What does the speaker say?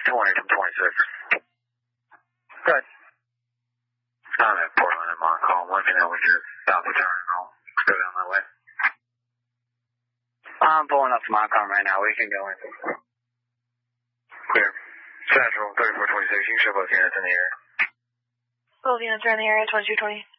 from 26. Good. I'm at Portland and Montcalm. Let me know when you're about to turn and I'll go down that way. I'm pulling up to Montcalm right now. We can go in. Clear. Central, 3426. You can show both units in the area. Both units are in the area, 2220.